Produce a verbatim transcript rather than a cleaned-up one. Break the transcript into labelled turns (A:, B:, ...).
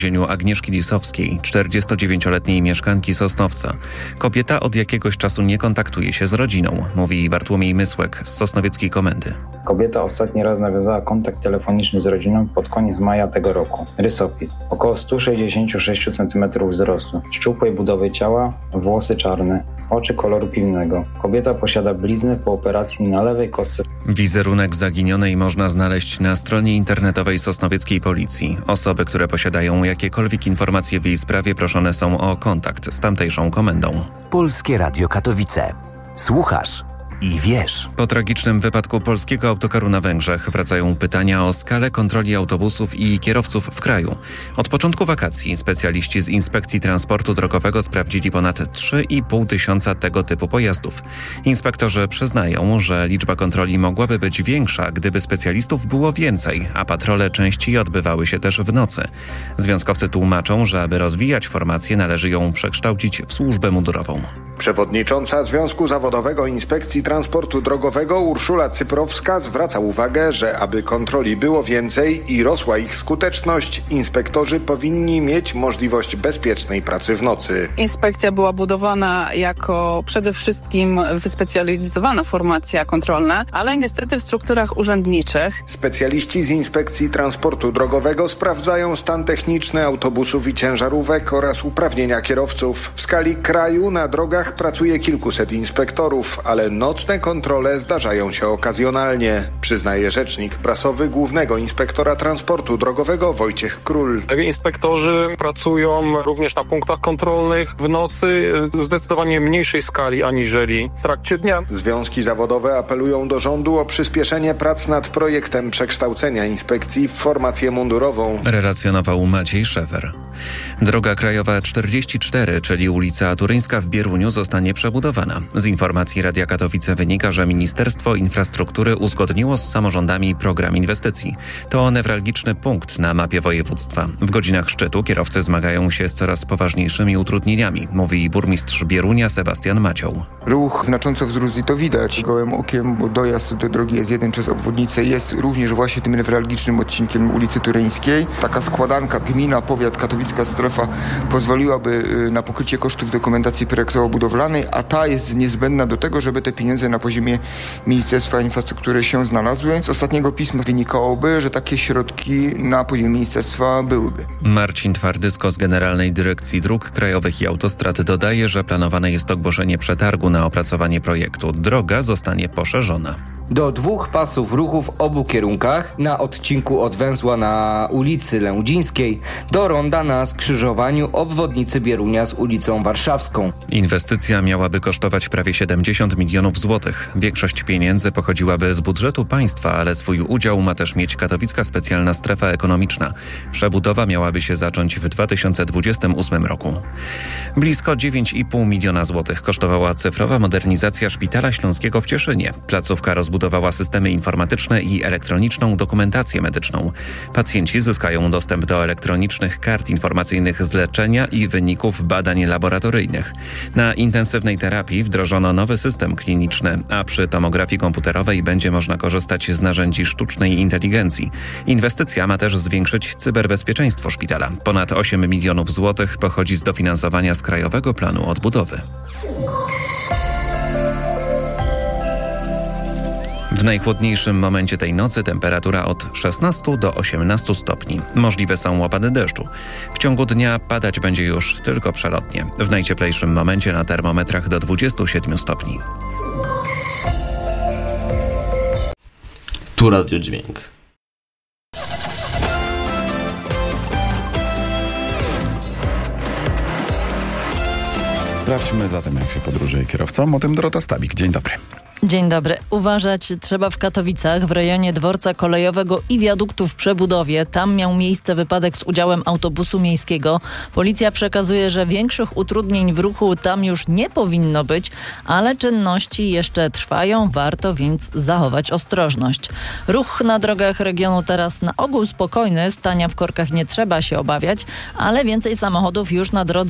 A: więzieniu Agnieszki Lisowskiej, czterdziestodziewięcioletniej mieszkanki Sosnowca. Kobieta od jakiegoś czasu nie kontaktuje się z rodziną, mówi Bartłomiej Mysłek z sosnowieckiej komendy.
B: Kobieta ostatni raz nawiązała kontakt telefoniczny z rodziną pod koniec maja tego roku. Rysopis. Około sto sześćdziesiąt sześć centymetrów wzrostu, szczupłej budowy ciała, włosy czarne, oczy koloru piwnego. Kobieta posiada bliznę po operacji na lewej kostce.
A: Wizerunek zaginionej można znaleźć na stronie internetowej sosnowieckiej policji. Osoby, które posiadają jakiekolwiek informacje w jej sprawie, proszone są o kontakt z tamtejszą komendą.
C: Polskie Radio Katowice. Słuchasz i wiesz.
A: Po tragicznym wypadku polskiego autokaru na Węgrzech wracają pytania o skalę kontroli autobusów i kierowców w kraju. Od początku wakacji specjaliści z Inspekcji Transportu Drogowego sprawdzili ponad trzy i pół tysiąca tego typu pojazdów. Inspektorzy przyznają, że liczba kontroli mogłaby być większa, gdyby specjalistów było więcej, a patrole częściej odbywały się też w nocy. Związkowcy tłumaczą, że aby rozwijać formację, należy ją przekształcić w służbę mundurową.
D: Przewodnicząca Związku Zawodowego Inspekcji Transportu Drogowego Urszula Cyprowska zwraca uwagę, że aby kontroli było więcej i rosła ich skuteczność, inspektorzy powinni mieć możliwość bezpiecznej pracy w nocy.
E: Inspekcja była budowana jako przede wszystkim wyspecjalizowana formacja kontrolna, ale niestety w strukturach urzędniczych.
D: Specjaliści z Inspekcji Transportu Drogowego sprawdzają stan techniczny autobusów i ciężarówek oraz uprawnienia kierowców. W skali kraju na drogach pracuje kilkuset inspektorów, ale nocne kontrole zdarzają się okazjonalnie, przyznaje rzecznik prasowy Głównego Inspektora Transportu Drogowego Wojciech Król.
F: Inspektorzy pracują również na punktach kontrolnych w nocy w zdecydowanie mniejszej skali aniżeli w trakcie dnia.
D: Związki zawodowe apelują do rządu o przyspieszenie prac nad projektem przekształcenia inspekcji w formację mundurową.
A: Relacjonował Maciej Szefer. Droga krajowa czterdzieści cztery, czyli ulica Turyńska w Bieruniu, zostanie przebudowana. Z informacji Radia Katowice wynika, że Ministerstwo Infrastruktury uzgodniło z samorządami program inwestycji. To newralgiczny punkt na mapie województwa. W godzinach szczytu kierowcy zmagają się z coraz poważniejszymi utrudnieniami, mówi burmistrz Bierunia Sebastian Macioł.
G: Ruch znacząco wzrósł i to widać gołym okiem, bo dojazd do drogi S jeden przez obwodnicę jest również właśnie tym newralgicznym odcinkiem ulicy Turyńskiej. Taka składanka gmina, powiat, katowicka strefa pozwoliłaby na pokrycie kosztów dokumentacji projektowo-budowlanej, a ta jest niezbędna do tego, żeby te pieniądze na poziomie Ministerstwa Infrastruktury się znalazły. Z ostatniego pisma wynikałoby, że takie środki na poziomie ministerstwa byłyby.
A: Marcin Twardysko z Generalnej Dyrekcji Dróg Krajowych i Autostrad dodaje, że planowane jest ogłoszenie przetargu na opracowanie projektu. Droga zostanie poszerzona.
H: Do dwóch pasów ruchu w obu kierunkach na odcinku od węzła na ulicy Lędzińskiej do ronda na skrzyżowaniu obwodnicy Bierunia z ulicą Warszawską.
A: Inwestycja miałaby kosztować prawie siedemdziesiąt milionów złotych. Większość pieniędzy pochodziłaby z budżetu państwa, ale swój udział ma też mieć Katowicka Specjalna Strefa Ekonomiczna. Przebudowa miałaby się zacząć w dwa tysiące dwudziestym ósmym roku. Blisko dziewięć i pół miliona złotych kosztowała cyfrowa modernizacja Szpitala Śląskiego w Cieszynie. Placówka rozbudowała systemy informatyczne i elektroniczną dokumentację medyczną. Pacjenci zyskają dostęp do elektronicznych kart informacyjnych z leczenia i wyników badań laboratoryjnych. Na intensywnej terapii wdrożono nowy system kliniczny, a przy tomografii komputerowej będzie można korzystać z narzędzi sztucznej inteligencji. Inwestycja ma też zwiększyć cyberbezpieczeństwo szpitala. Ponad osiem milionów złotych pochodzi z dofinansowania z Krajowego Planu Odbudowy. W najchłodniejszym momencie tej nocy temperatura od szesnastu do osiemnastu stopni. Możliwe są opady deszczu. W ciągu dnia padać będzie już tylko przelotnie. W najcieplejszym momencie na termometrach do dwudziestu siedmiu stopni.
I: Tu Radio Dźwięk.
J: Sprawdźmy zatem, jak się podróżuje kierowcom. O tym Dorota Stabik. Dzień dobry.
K: Dzień dobry. Uważać trzeba w Katowicach, w rejonie dworca kolejowego i wiaduktu w przebudowie. Tam miał miejsce wypadek z udziałem autobusu miejskiego. Policja przekazuje, że większych utrudnień w ruchu tam już nie powinno być, ale czynności jeszcze trwają, warto więc zachować ostrożność. Ruch na drogach regionu teraz na ogół spokojny, stania w korkach nie trzeba się obawiać, ale więcej samochodów już na drodze